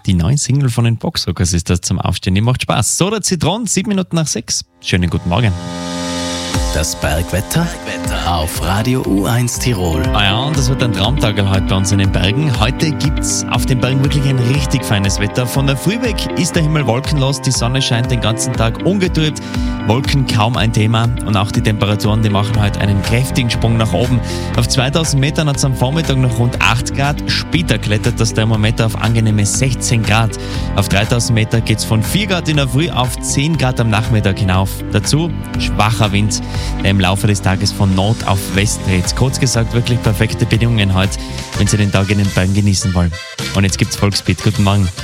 Die neue Single von den Boxrockers ist das zum Aufstehen. Die macht Spaß. So, der Zitron, 7:07. Schönen guten Morgen. Das Bergwetter auf Radio U1 Tirol. Ah ja, und das wird ein Traumtag heute bei uns in den Bergen. Heute gibt's auf den Bergen wirklich ein richtig feines Wetter. Von der Früh weg ist der Himmel wolkenlos, die Sonne scheint den ganzen Tag ungetrübt, Wolken kaum ein Thema und auch die Temperaturen, die machen heute einen kräftigen Sprung nach oben. Auf 2000 Metern hat es am Vormittag noch rund 8 Grad, später klettert das Thermometer auf angenehme 16 Grad. Auf 3000 Meter geht's von 4 Grad in der Früh auf 10 Grad am Nachmittag hinauf. Dazu schwacher Wind, der im Laufe des Tages von Nord auf West dreht. Kurz gesagt, wirklich perfekte Bedingungen heute, wenn Sie den Tag in den Bergen genießen wollen. Und jetzt gibt's Volksbeat. Guten Morgen.